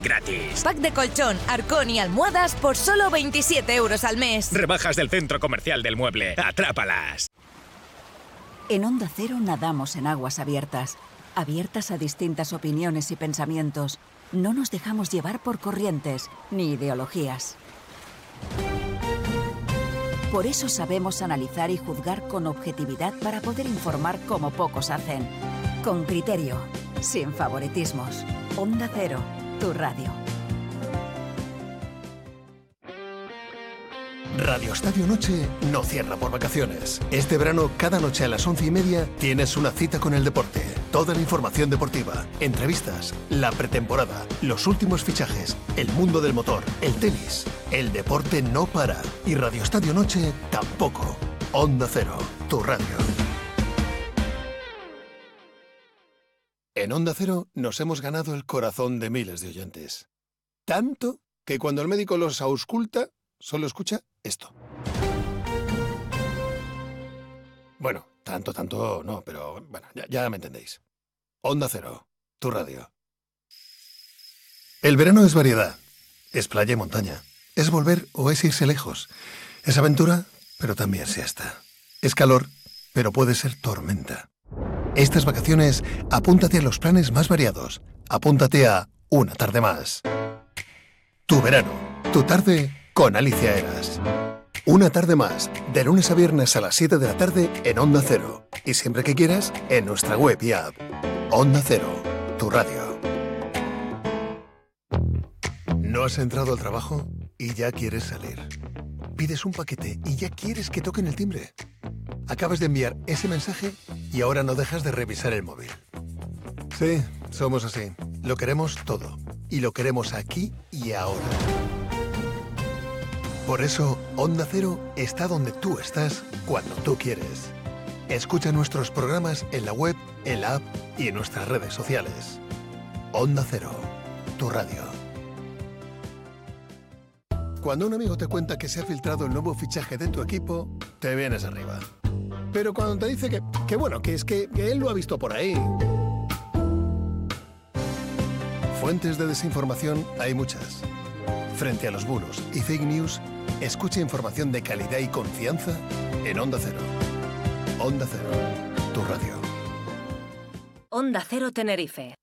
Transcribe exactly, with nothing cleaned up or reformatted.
gratis. Pack de colchón, arcón y almohadas por solo veintisiete euros al mes. Rebajas del Centro Comercial del Mueble. ¡Atrápalas! En Onda Cero nadamos en aguas abiertas. Abiertas a distintas opiniones y pensamientos. No nos dejamos llevar por corrientes ni ideologías. Por eso sabemos analizar y juzgar con objetividad para poder informar como pocos hacen. Con criterio, sin favoritismos. Onda Cero, tu radio. Radio Estadio Noche no cierra por vacaciones. Este verano, cada noche a las once y media, tienes una cita con el deporte. Toda la información deportiva, entrevistas, la pretemporada, los últimos fichajes, el mundo del motor, el tenis. El deporte no para. Y Radio Estadio Noche tampoco. Onda Cero, tu radio. En Onda Cero nos hemos ganado el corazón de miles de oyentes. Tanto que cuando el médico los ausculta, solo escucha esto. Bueno, tanto, tanto no, pero bueno, ya, ya me entendéis. Onda Cero, tu radio. El verano es variedad. Es playa y montaña. Es volver o es irse lejos. Es aventura, pero también siesta. Es calor, pero puede ser tormenta. Estas vacaciones, apúntate a los planes más variados. Apúntate a Una Tarde Más. Tu verano, tu tarde con Alicia Eras. Una Tarde Más, de lunes a viernes a las siete de la tarde en Onda Cero. Y siempre que quieras, en nuestra web y app. Onda Cero, tu radio. ¿No has entrado al trabajo y ya quieres salir? Pides un paquete y ya quieres que toquen el timbre. Acabas de enviar ese mensaje y ahora no dejas de revisar el móvil. Sí, somos así. Lo queremos todo. Y lo queremos aquí y ahora. Por eso, Onda Cero está donde tú estás cuando tú quieres. Escucha nuestros programas en la web, en la app y en nuestras redes sociales. Onda Cero, tu radio. Cuando un amigo te cuenta que se ha filtrado el nuevo fichaje de tu equipo, te vienes arriba. Pero cuando te dice que, que bueno, que es que, que él lo ha visto por ahí. Fuentes de desinformación hay muchas. Frente a los bulos y fake news, escucha información de calidad y confianza en Onda Cero. Onda Cero, tu radio. Onda Cero Tenerife.